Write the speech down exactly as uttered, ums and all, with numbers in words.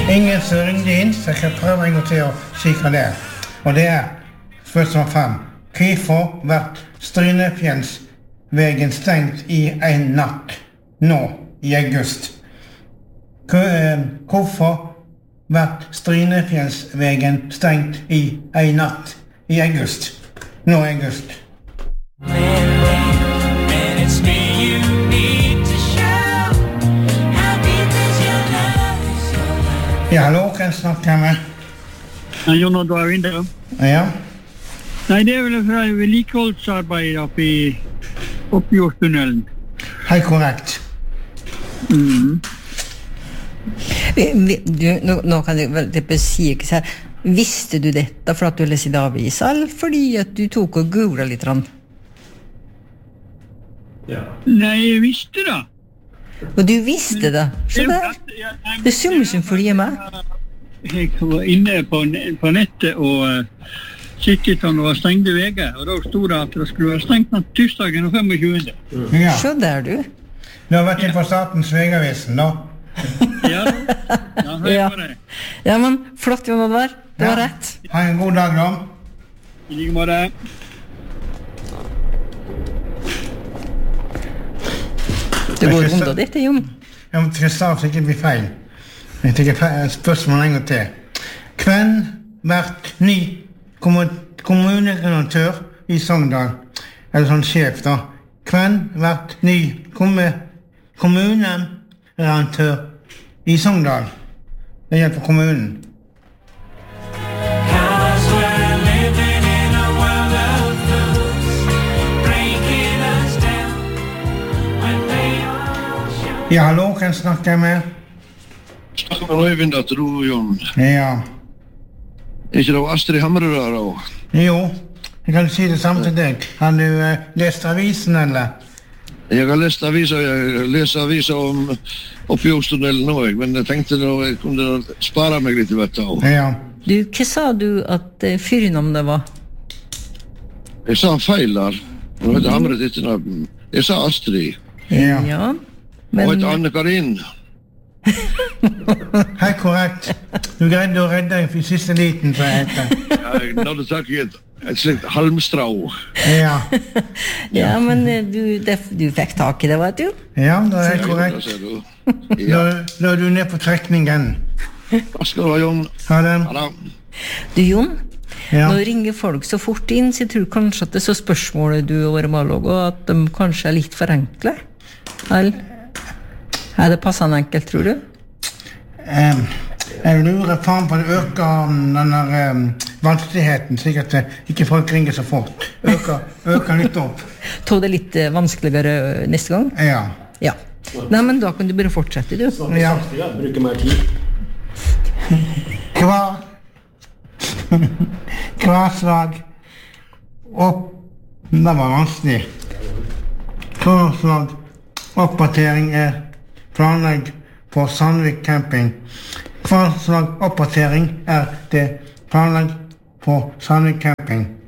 Ingen som ringde inn, så jeg kan prøve en gang til å si hva det er. Og det er spørsmål fem. Hvorfor vært Strynefjellsvegen stengt i en natt nå i august? Hvorfor vært Strynefjellsvegen stengt i en natt i august? Nå i august. Ja, hallo, kan jeg snakke med? Ja, Jon Oddvar Vinter. Ja. Nei, det er vel fra vedlikeholdsarbeid oppe i Oppjordstunnelen. Helt korrekt. Mm. Du, nå, nå kan du vel si ikke så her. Visste du dette for at du leser i avisa, eller fordi at du tok og googlet litt? Ja. Nei, jeg visste det. Og du visste det? Så det, det summer som følger med. Jeg var inne på, på nettet og uh, siktet om det var stengte veger, og da stod det at det skulle være stengt den tirsdagen og femogtjuende. Ja. Så der du. Du har vært inn på Statens Vegavisen, da? Ja, ja, ja. Det. Ja, men flott, Jon Oddvar. Det var ja. Rett. Ha en god dag, da. I like måte. Det går rundt dette, Jon. Jeg må ikke stave sikkert bli feil. Jeg tenker spørsmål en gang til. Hvem vært ny kommuneredaktør i Sogndal? Eller sånn sjef, da. Hvem vært ny kommuneredaktør i Sogndal? Det hjelper kommunen. Ja, hallo, kan jeg snakke med? Snakke med Øyvind, at du, Jon. Ja. Er ikke det Astrid Hamre der, da? Jo, jeg kan si det samme til deg. Har du uh, lest avisen, eller? Jeg har lest aviser, jeg leser aviser om Oppjordstunnelen nå, men jeg tenkte da jeg kunne spare meg litt, vet du. Ja. Du, hva sa du at uh, fyrnavnet var? Jeg sa feil der. Nå heter Hamre ditt navn. Jeg sa Astrid. Ja. Ja. Men... Og heter Anne-Karin. Hei, korrekt. Du greide å redde deg for siste liten, så jeg heter. Ja, jeg nådde tak i et, et slikt halmstrå. Ja. Ja, men du, det, du fikk tak i det, vet du? Ja, det er helt korrekt. Ja. Da er du ned på trekningen. Hva skal du ha, Jon? Ha det. Ha det. Du, Jon, ja. Nå ringer folk så fort inn, så jeg tror kanskje at det er så spørsmålet du og Malog, og at de kanskje er litt for enkle. Eller? Er det passende enkelt, tror du? Um, jeg lurer faen på å øke denne um, vanskeligheten, slik at ikke folk ringer så fort. Øker, øker litt opp. Tog det litt uh, vanskeligere neste gang? Ja. Ja. Nei, men da kan du bare fortsette, du. Ja. Bruker mer tid. Hva? Hva slag opp? Det var vanskelig. Hva slag oppdatering er planlagt for Sandvik camping. Hva slag oppdatering er det planlagt for Sandvik camping?